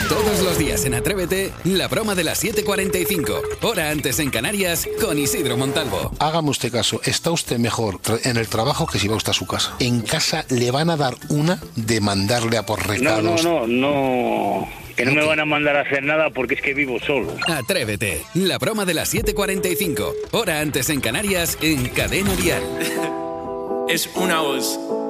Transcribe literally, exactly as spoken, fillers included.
Todos los días en Atrévete, la broma de las siete cuarenta y cinco, hora antes en Canarias, con Isidro Montalvo. Hágame usted caso, está usted mejor en el trabajo que si va usted a su casa. En casa le van a dar una de mandarle a por recados. No, no, no, no. Que no me van a mandar a hacer nada porque es que vivo solo. Atrévete, la broma de las siete cuarenta y cinco, hora antes en Canarias, en Cadena Dial. Es una voz.